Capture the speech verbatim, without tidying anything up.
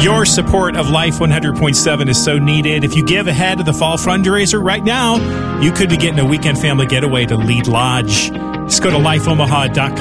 Your support of Life one hundred point seven is so needed. If you give ahead of the fall fundraiser right now, you could be getting a weekend family getaway to Lead Lodge. Just go to life omaha dot com.